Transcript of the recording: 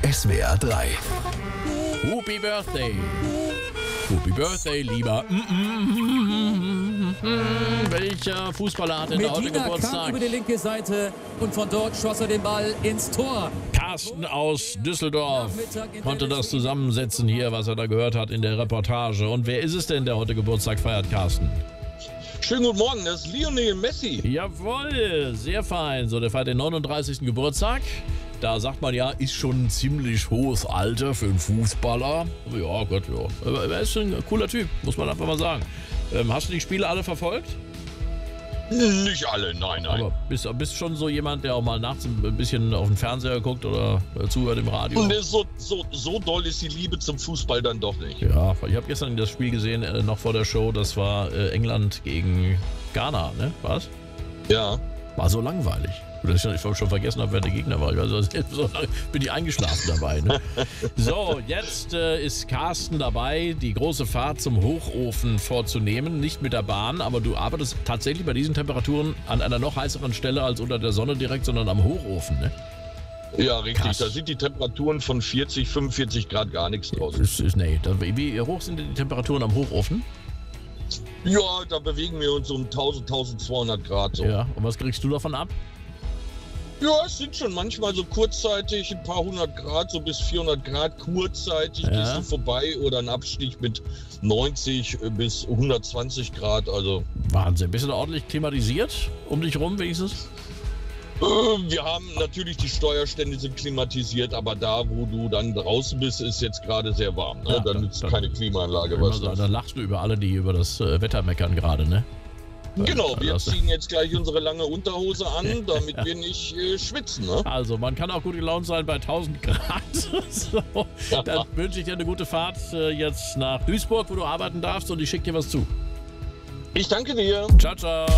SWR 3. Happy Birthday. Happy Birthday, lieber. Welcher Fußballer hat in der heutigen Medina kam Geburtstag? über die linke Seite und von dort schoss er den Ball ins Tor. Carsten aus Düsseldorf konnte das zusammensetzen hier, was er da gehört hat in der Reportage. Und wer ist es denn, der heute Geburtstag feiert, Carsten? Schönen guten Morgen, das ist Lionel Messi. Jawohl, sehr fein. So, der feiert den 39. Geburtstag. Da sagt man ja, ist schon ein ziemlich hohes Alter für einen Fußballer. Ja, Gott, ja. Aber er ist schon ein cooler Typ, muss man einfach mal sagen. Hast du die Spiele alle verfolgt? Nicht alle, nein. Aber bist schon so jemand, der auch mal nachts ein bisschen auf den Fernseher guckt oder zuhört im Radio? Und so doll ist die Liebe zum Fußball dann doch nicht. Ja, ich habe gestern das Spiel gesehen, noch vor der Show. Das war England gegen Ghana, ne? Was? Ja. War so langweilig. Dass ich schon vergessen habe, wer der Gegner war. Also, so lange bin ich eingeschlafen dabei. Ne? So, jetzt ist Carsten dabei, die große Fahrt zum Hochofen vorzunehmen. Nicht mit der Bahn, aber du arbeitest tatsächlich bei diesen Temperaturen an einer noch heißeren Stelle als unter der Sonne direkt, sondern am Hochofen. Ne? Ja, richtig. Krass. Da sind die Temperaturen von 40, 45 Grad gar nichts draus. Wie hoch sind denn die Temperaturen am Hochofen? Ja, da bewegen wir uns um 1000, 1200 Grad. So. Ja, und was kriegst du davon ab? Ja, es sind schon manchmal so kurzzeitig ein paar hundert Grad, so bis 400 Grad kurzzeitig gehst du vorbei oder ein Abstieg mit 90 bis 120 Grad. Also Wahnsinn. Bist du da ordentlich klimatisiert um dich rum wenigstens? wir haben natürlich, die Steuerstände sind klimatisiert, aber da, wo du dann draußen bist, ist jetzt gerade sehr warm. Ne? Ja, da nützt keine Klimaanlage Also, was. da lachst du über alle, die über das Wetter meckern gerade, ne? Genau, wir Also- ziehen jetzt gleich unsere lange Unterhose an, damit wir nicht schwitzen. Ne? Also, man kann auch gut gelaunt sein bei 1000 Grad. So, dann wünsche ich dir eine gute Fahrt jetzt nach Duisburg, wo du arbeiten darfst, und ich schicke dir was zu. Ich danke dir. Ciao, ciao.